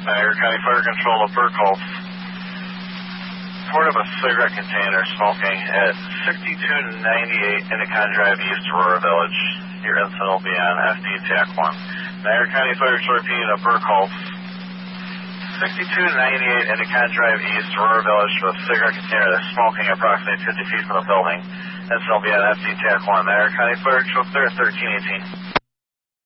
Niagara County Fire Control to Burkholz. Report of a cigarette container smoking at 6298 Endicott Drive East, Aurora Village. Your incident will be on FD TAC 1. Niagara County Fire Control repeating to Burkholz. 6298 Endicott Drive East, Aurora Village, with a cigarette container that's smoking approximately 50 feet from the building. Incident will be on FD TAC 1. Niagara County Fire Control clear at 1318.